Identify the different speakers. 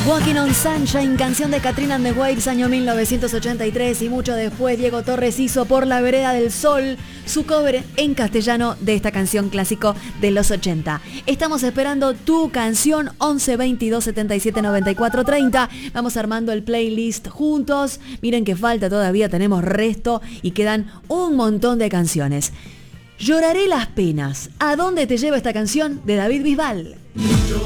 Speaker 1: Walking on Sunshine, canción de Katrina and the Waves, año 1983, y mucho después Diego Torres hizo Por la vereda del sol, su cover en castellano de esta canción clásico de los 80. Estamos esperando tu canción, 11 22 77 94 30. Vamos armando el playlist juntos. Miren que falta todavía, tenemos resto y quedan un montón de canciones. Lloraré las penas. ¿A dónde te lleva esta canción de David Bisbal?